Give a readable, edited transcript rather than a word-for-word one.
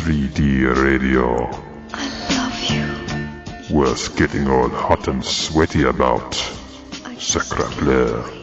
3D radio. I love you. Worth getting all hot and sweaty about. Sacre bleu.